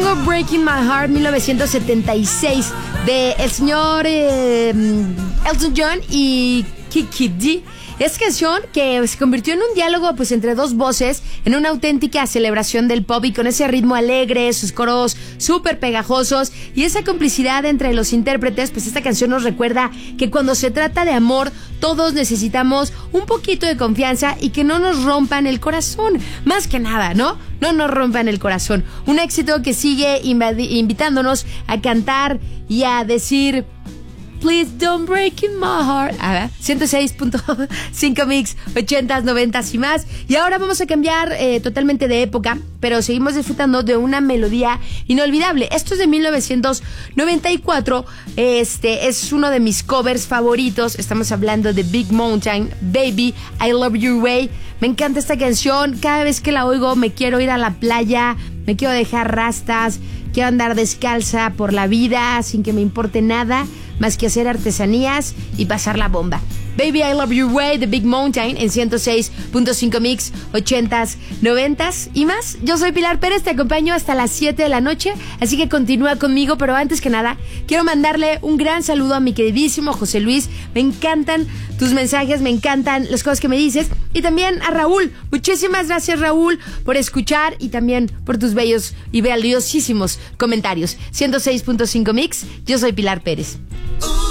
You're Breaking My Heart, 1976, de el señor Elton John y Kiki D. Es canción que se convirtió en un diálogo pues entre dos voces, en una auténtica celebración del pop y con ese ritmo alegre, sus coros súper pegajosos y esa complicidad entre los intérpretes. Pues esta canción nos recuerda que cuando se trata de amor todos necesitamos un poquito de confianza y que no nos rompan el corazón, más que nada, ¿no? No nos rompan el corazón. Un éxito que sigue invitándonos a cantar y a decir Please don't break in my heart. 106.5 mix, 80s, 90s y más. Y ahora vamos a cambiar totalmente de época, pero seguimos disfrutando de una melodía inolvidable. Esto es de 1994. Es uno de mis covers favoritos. Estamos hablando de Big Mountain, Baby, I Love Your Way. Me encanta esta canción. Cada vez que la oigo me quiero ir a la playa, me quiero dejar rastas, quiero andar descalza por la vida sin que me importe nada más que hacer artesanías y pasar la bomba. Baby, I Love Your Way, The Big Mountain, en 106.5 mix, 80s, 90s y más. Yo soy Pilar Pérez, te acompaño hasta las 7 de la noche, así que continúa conmigo, pero antes que nada, quiero mandarle un gran saludo a mi queridísimo José Luis. Me encantan tus mensajes, me encantan las cosas que me dices, y también a Raúl. Muchísimas gracias, Raúl, por escuchar y también por tus bellos y valiosísimos comentarios. 106.5 mix, yo soy Pilar Pérez.